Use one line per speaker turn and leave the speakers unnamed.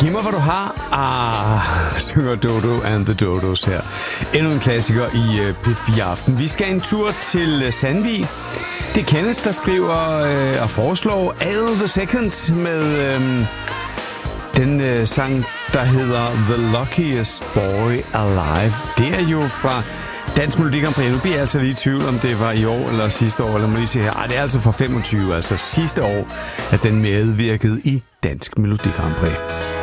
Giv mig, hvad du har. Synger Dodo and the Dodos her. Endnu en klassiker i P4 Aften. Vi skal en tur til Sandvig. Det er Kenneth, der skriver og foreslår Al the Second med den sang, der hedder The Luckiest Boy Alive. Det er jo fra Dansk Melodi Grand Prix. Nu bliver jeg altså lige i tvivl, om det var i år eller sidste år. Lad mig lige se her. Det er altså fra 25, altså sidste år, at den medvirkede i Dansk Melodi Grand Prix.